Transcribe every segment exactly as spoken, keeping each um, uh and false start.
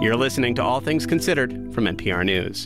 You're listening to All Things Considered from N P R News.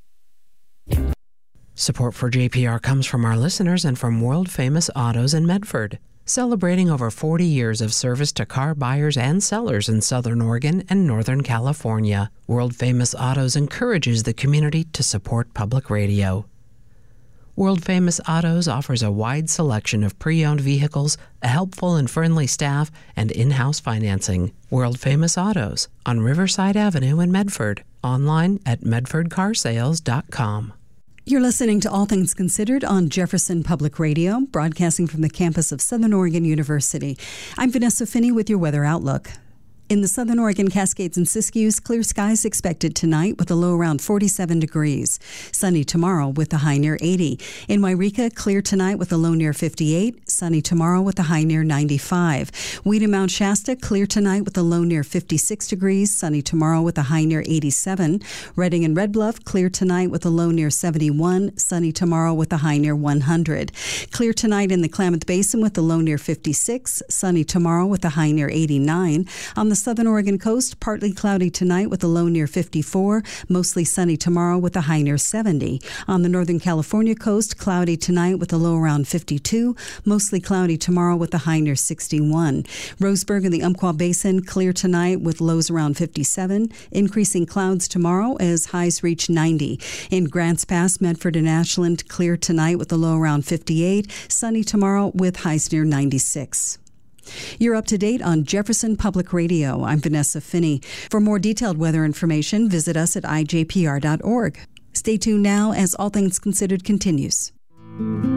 Support for J P R comes from our listeners and from World Famous Autos in Medford, celebrating over forty years of service to car buyers and sellers in Southern Oregon and Northern California. World Famous Autos encourages the community to support public radio. World Famous Autos offers a wide selection of pre-owned vehicles, a helpful and friendly staff, and in-house financing. World Famous Autos on Riverside Avenue in Medford. Online at medford car sales dot com. You're listening to All Things Considered on Jefferson Public Radio, broadcasting from the campus of Southern Oregon University. I'm Vanessa Finney with your weather outlook. In the Southern Oregon Cascades and Siskiyous, clear skies expected tonight with a low around forty-seven degrees. Sunny tomorrow with a high near eighty. In Wairika, clear tonight with a low near fifty-eight. Sunny tomorrow with a high near ninety-five. Weed and Mount Shasta, clear tonight with a low near fifty-six degrees. Sunny tomorrow with a high near eighty-seven. Redding and Red Bluff, clear tonight with a low near seventy-one. Sunny tomorrow with a high near one hundred. Clear tonight in the Klamath Basin with a low near fifty-six. Sunny tomorrow with a high near eighty-nine. On the Southern Oregon coast, partly cloudy tonight with a low near fifty-four, mostly sunny tomorrow with a high near seventy. On the Northern California coast, cloudy tonight with a low around fifty-two, mostly cloudy tomorrow with a high near sixty-one. Roseburg and the Umpqua Basin, clear tonight with lows around fifty-seven, increasing clouds tomorrow as highs reach ninety. In Grants Pass, Medford and Ashland, clear tonight with a low around fifty-eight, sunny tomorrow with highs near ninety-six. You're up to date on Jefferson Public Radio. I'm Vanessa Finney. For more detailed weather information, visit us at I J P R dot org. Stay tuned now as All Things Considered continues.